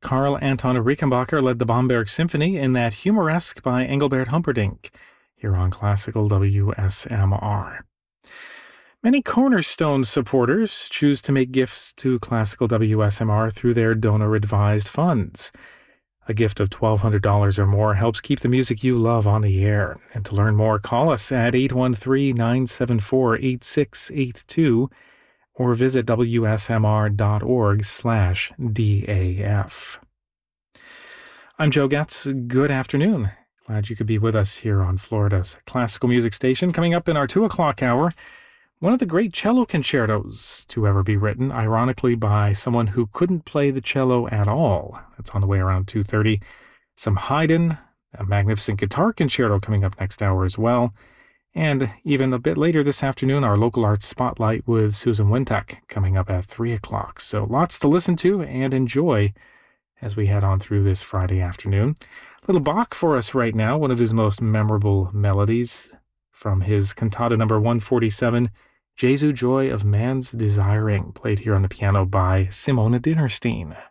Karl Anton Rickenbacker led the Bamberg Symphony in that Humoresque by Engelbert Humperdinck, here on Classical WSMR. Many Cornerstone supporters choose to make gifts to Classical WSMR through their donor-advised funds. A gift of $1,200 or more helps keep the music you love on the air. And to learn more, call us at 813-974-8682 or visit wsmr.org/DAF. I'm Joe Getz. Good afternoon. Glad you could be with us here on Florida's classical music station. Coming up in our 2 o'clock hour, one of the great cello concertos to ever be written, ironically by someone who couldn't play the cello at all. That's on the way around 2:30. Some Haydn, a magnificent guitar concerto coming up next hour as well. And even a bit later this afternoon, our local arts spotlight with Susan Wintek coming up at 3 o'clock. So lots to listen to and enjoy as we head on through this Friday afternoon. Little Bach for us right now, one of his most memorable melodies from his cantata number 147, Jesu Joy of Man's Desiring, played here on the piano by Simona Dinnerstein.